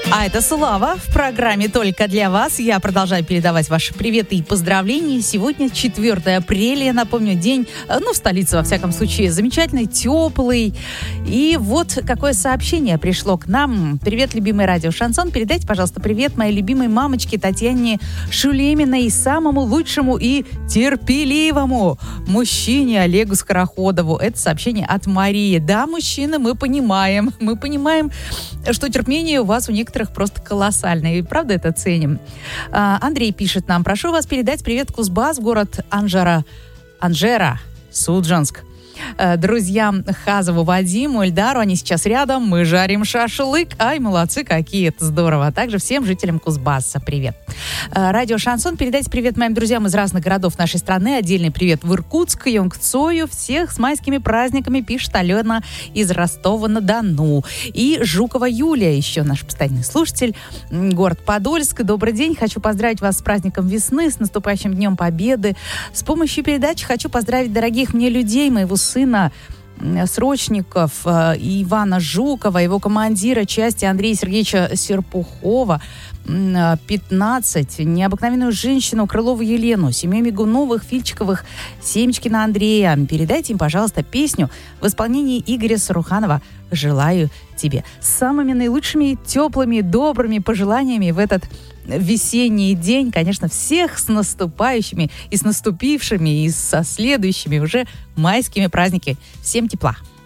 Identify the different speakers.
Speaker 1: А это Слава в программе «Только для вас». Я продолжаю передавать ваши приветы и поздравления. Сегодня 4 апреля, я напомню, день, в столице, во всяком случае, замечательный, теплый. И вот какое сообщение пришло к нам. Привет, любимый радио Шансон. Передайте, пожалуйста, привет моей любимой мамочке Татьяне Шулеминой, самому лучшему и терпеливому мужчине Олегу Скороходову. Это сообщение от Марии. Да, мужчины, мы понимаем, что терпение у вас у некоторых просто колоссальное. И правда это ценим. Андрей пишет нам: прошу вас передать привет Кузбасс, город Анжера, Суджанск. Друзьям Хазову, Вадиму, Эльдару, они сейчас рядом, мы жарим шашлык. Ай, молодцы, какие, это здорово. А также всем жителям Кузбасса привет. Радио Шансон, передайте привет моим друзьям из разных городов нашей страны. Отдельный привет в Иркутск, Йонгцою. Всех с майскими праздниками, пишет Алена из Ростова-на-Дону. И Жукова Юлия, еще наш постоянный слушатель, город Подольск. Добрый день, хочу поздравить вас с праздником весны, с наступающим Днем Победы. С помощью передачи хочу поздравить дорогих мне людей, моего сына срочников Ивана Жукова, его командира части Андрея Сергеевича Серпухова, 15, необыкновенную женщину Крылову Елену, семью Мигуновых, Фильчиковых, Семечкина Андрея. Передайте им, пожалуйста, песню в исполнении Игоря Саруханова «Желаю тебе». С самыми наилучшими, теплыми, добрыми пожеланиями в этот весенний день. Конечно, всех с наступающими и с наступившими, и со следующими уже майскими праздниками. Всем тепла.